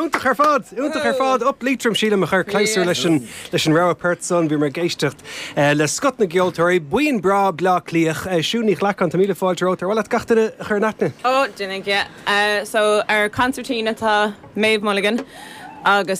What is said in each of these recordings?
Úntach ar fád op lítrum síle a chur cléisú leis an rá pertson bhí mar géistecht le scot na geoltóirí buon bra blá clíoch siúnich le an míle fáilteótar bhil gatainna chur natna. Ó, dunig, so ar concertina tá Maeve Mulligan agus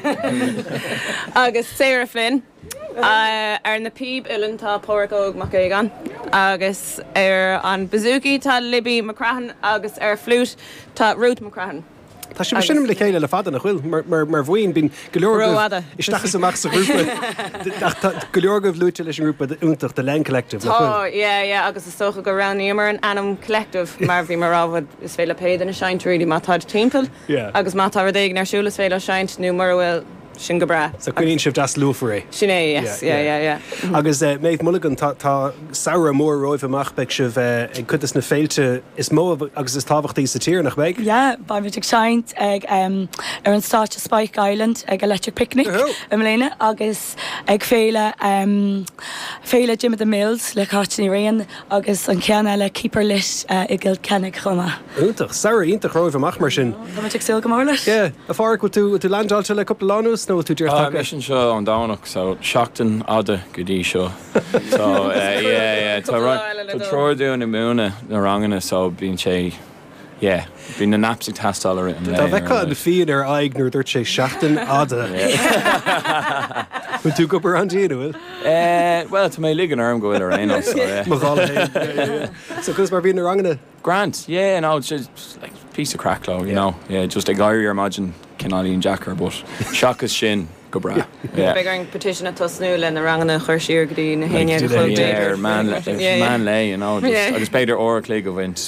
Sarah Flynn ar na píb uilen tá Pádraig Óg Mac Éigean agus ar an bazooki tá Libby McCrahan agus ar flút tá Ruth McCrahan. Tá sé sinnim le chéile le fada nach bhfuil mar bhhain bín goleorgah isteachchas amach sa grúpa goleorgah lúte leis an grúpa úntaach de Len Collective. Tá, agus is socha go raníar an Anam Collective mar bhí mar ráhad is féile péad na seint rilí má táid timppel agus má tá déag narsúlas féile seint nó mar bhfuil sin go bra. So cuinín sibh das luúfaré. Sinné, yes. Agus Maeve Mulligan tá saoire mór roimh amach beag sibh ag chutas na féilte is mó agus is tábhachtaí sa tír nach beag? Ja, baimid ag seint ag ar an stáit Spike Island ag Electric Picnic am léine agus ag féile Jim of the Mills le Cartney Rain agus an ceanna le Keeper Lit i Guild Kennig chuma. Úntach, saoire ítach roimh amach mar sin. Táid ag sil go mór leis? A fáir go tú landálte le couple lánús nó tú dúirtach? Mission seo an dánach, so seachtain ada go dtí seo. So, tá troirú na múna na rangana, so bín sé, bín na napsig tastal ar Tá bheitcha an fiad ar aig nuair dúirt sé seachtain ada. Bú tú go bar an díana bhfuil? Well, tá mé ligan arm go bhfuil ar aine, so So cos mar bhíon na rangana? Grant, no, it's just like piece of cracklow, you know. Yeah, just a guy your imagine Kenali and Jacker, but shock is shin. Go bra. Bigger petition at Tosnú le na rangana chuirsír go dtí na héine go chug déir. Man lay, you know, agus beidir óra clé go bhaint.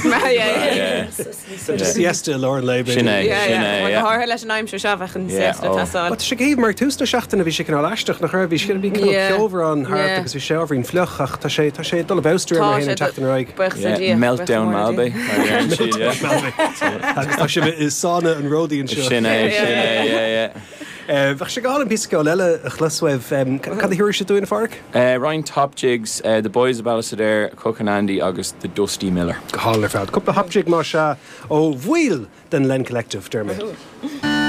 So just siesta Lauren Lay. Sinné. Thar leis an aimsú seafachan siesta tasáil. But sé géh mar túsna seachtainna bhí sé cinál eisteach nach raibh bhí sin bhí ceover an thart agus bhí seohrín fluch ach tá sé dul bhheúir mar héana teachtain raig. Meltdown Malbay. Agus tá sé is sána an ródaí an seo. Sinné. Bheith sé gáil an píscáil eile a chlasfuibh cad hiúir sé dúin farc? Ryan Top Jigs, the boys of Ballisadair, Cook and Andy, agus the Dusty Miller. Hálar fad. Cúpla hop jig mar se ó bhhuiil den Len Collective, Dermot.